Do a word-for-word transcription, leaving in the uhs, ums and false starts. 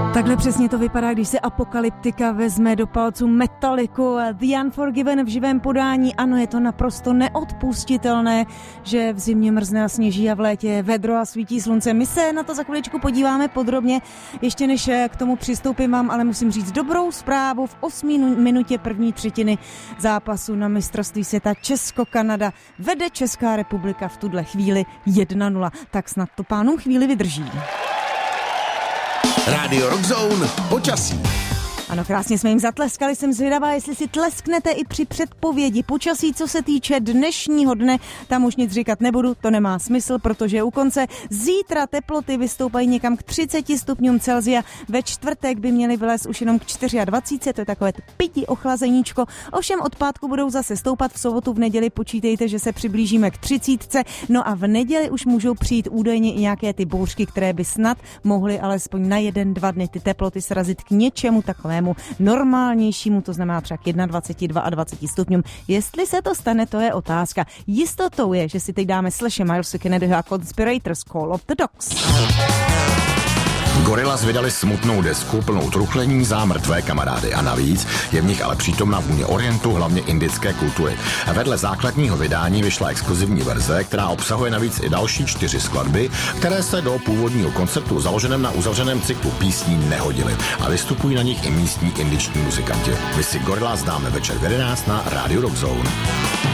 Takhle přesně to vypadá, když se Apokalyptika vezme do palců Metalliku a The Unforgiven v živém podání. Ano, je to naprosto neodpustitelné, že v zimě mrzne a sněží a v létě je vedro a svítí slunce. My se na to za chviličku podíváme podrobně. Ještě než k tomu přistoupím, vám ale musím říct dobrou zprávu. V osmé minutě první třetiny zápasu na mistrovství světa Česko-Kanada vede Česká republika v tuhle chvíli jedna nula. Tak snad to pánům chvíli vydrží. Rádio Rock Zone, počasí. Ano, krásně jsme jim zatleskali, jsem zvědavá, jestli si tlesknete i při předpovědi počasí, co se týče dnešního dne. Tam už nic říkat nebudu, to nemá smysl, protože u konce zítra teploty vystoupají někam k třiceti stupňům Celsia. Ve čtvrtek by měly vylézt už jenom k dvaceti čtyři, to je takové pití ochlazeníčko. Ovšem od pátku budou zase stoupat, v sobotu, v neděli počítejte, že se přiblížíme k třicítce. No a v neděli už můžou přijít údajně i nějaké ty bouřky, které by snad mohly alespoň na jeden, dva dny ty teploty srazit k něčemu takovému normálnějšímu, to znamená třeba k dvaceti jedné, dvaceti dvou stupňům. Jestli se to stane, to je otázka. Jistotou je, že si teď dáme Slashe, Milese Kennedyho a Conspirators, Call of the Dogs. Gorillaz vydali smutnou desku plnou truchlení za mrtvé kamarády a navíc je v nich ale přítomna vůně orientu, hlavně indické kultury. A vedle základního vydání vyšla exkluzivní verze, která obsahuje navíc i další čtyři skladby, které se do původního konceptu založeném na uzavřeném cyklu písní nehodily a vystupují na nich i místní indiční muzikanti. My si Gorillaz dáme večer v jedenáct na Rádiu Rock Zone.